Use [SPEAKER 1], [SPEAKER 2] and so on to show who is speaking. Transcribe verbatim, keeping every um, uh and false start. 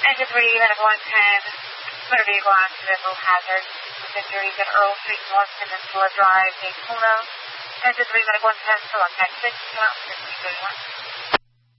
[SPEAKER 1] Engine three, Medic one ten, motor vehicle accident, low hazard, with injuries at Earl Street North, Peninsula Drive, Daytona. Engine three, Medic one ten, still on tag six, come out, fifty thirty-one.